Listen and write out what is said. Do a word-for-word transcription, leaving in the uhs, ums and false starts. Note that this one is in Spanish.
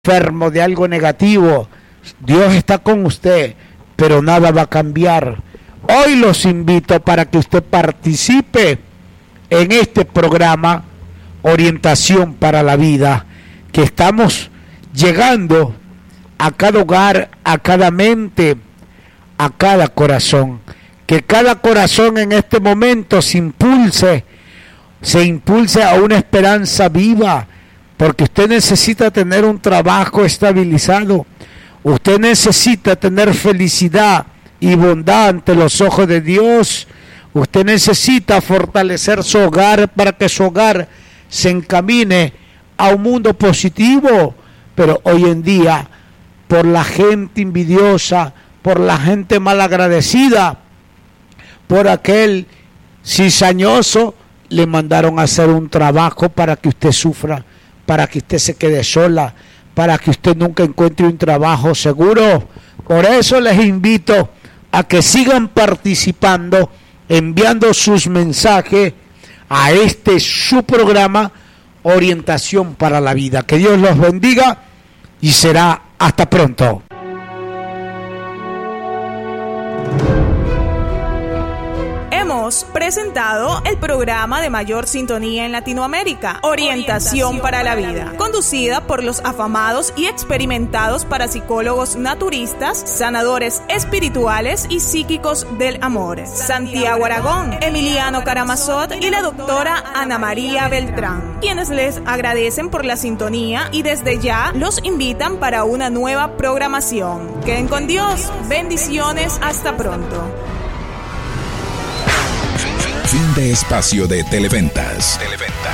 enfermo de algo negativo, Dios está con usted, pero nada va a cambiar. Hoy los invito para que usted participe en este programa Orientación para la Vida, que estamos llegando a cada hogar, a cada mente, a cada corazón. Que cada corazón en este momento se impulse, se impulse a una esperanza viva, porque usted necesita tener un trabajo estabilizado, usted necesita tener felicidad y bondad ante los ojos de Dios, usted necesita fortalecer su hogar para que su hogar se encamine a un mundo positivo. Pero hoy en día, por la gente envidiosa, por la gente malagradecida, por aquel cizañoso, le mandaron a hacer un trabajo para que usted sufra, para que usted se quede sola, para que usted nunca encuentre un trabajo seguro. Por eso les invito a que sigan participando, enviando sus mensajes a este su programa Orientación para la Vida. Que Dios los bendiga y será hasta pronto. Hemos presentado el programa de mayor sintonía en Latinoamérica, Orientación para la Vida, conducida por los afamados y experimentados parapsicólogos naturistas, sanadores espirituales y psíquicos del amor, Santiago Aragón, Emiliano Karamazot y la doctora Ana María Beltrán, quienes les agradecen por la sintonía y desde ya los invitan para una nueva programación. Queden con Dios, bendiciones, hasta pronto. Fin de espacio de Televentas. Televentas.